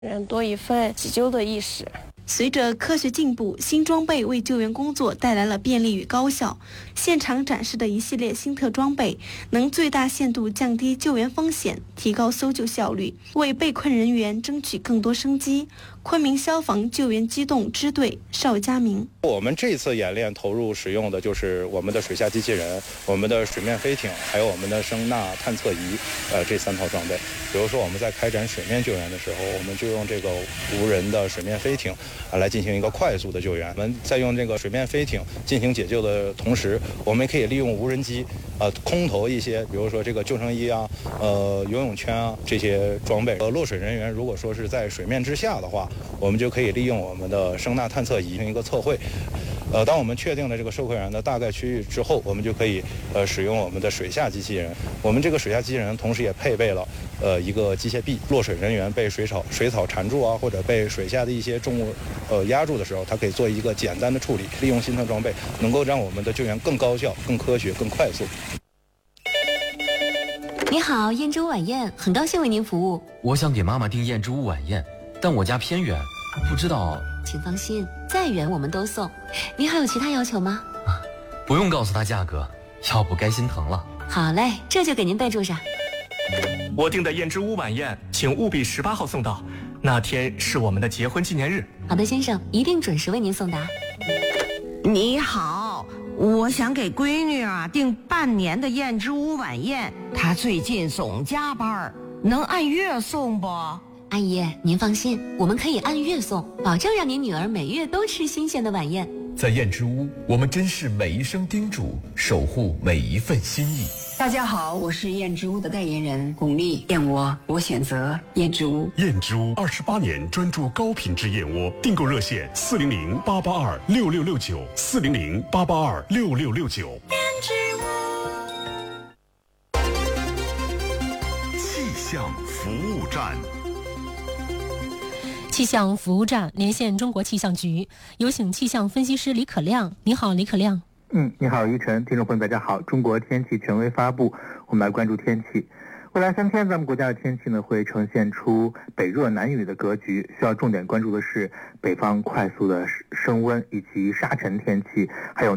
人多一份急救的意识。 随着科学进步，新装备为救援工作带来了便利与高效。现场展示的一系列新特装备，能最大限度降低救援风险，提高搜救效率，为被困人员争取更多生机。昆明消防救援机动支队邵佳明： 我们这次演练投入使用的就是我们的水下机器人、我们的水面飞艇，还有我们的声呐探测仪，这3套装备。比如说我们在开展水面救援的时候，我们就用这个无人的水面飞艇来进行一个快速的救援。我们在用这个水面飞艇进行解救的同时，我们可以利用无人机空投一些，比如说这个救生衣啊、游泳圈啊这些装备。落水人员如果说是在水面之下的话，我们就可以利用我们的声呐探测仪进行一个测绘。当我们确定了这个受困员的大概区域之后，我们就可以使用我们的水下机器人。我们这个水下机器人同时也配备了一个机械臂，落水人员被水草缠住啊，或者被水下的一些重物压住的时候，它可以做一个简单的处理。利用新特装备，能够让我们的救援更高效、更科学、更快速。 你好，燕之屋晚宴，很高兴为您服务。 我想给妈妈订燕之屋晚宴，但我家偏远，不知道。 请放心，再远我们都送。您还有其他要求吗？ 不用告诉她价格，要不该心疼了。 好嘞，这就给您备注上。 我订的燕之屋晚宴，请务必18号送到，那天是我们的结婚纪念日。 好的，先生，一定准时为您送达。 你好，我想给闺女订半年的燕之屋晚宴，她最近总加班，能按月送不？ 阿姨，您放心，我们可以按月送，保证让您女儿每月都吃新鲜的晚宴。 在燕之屋，我们珍视每一声叮嘱，守护每一份心意。 大家好，我是燕之屋的代言人巩俐，燕窝我选择燕之屋。 燕之屋28年专注高品质燕窝，订购热线400-882-6669，400-882-6669。 燕之屋气象服务站。 气象服务站连线中国气象局，有请气象分析师李可亮。你好，李可亮。 你好，依晨，听众朋友大家好。中国天气权威发布，我们来关注天气。未来3天，咱们国家的天气呢会呈现出北热南雨的格局，需要重点关注的是北方快速的升温以及沙尘天气，还有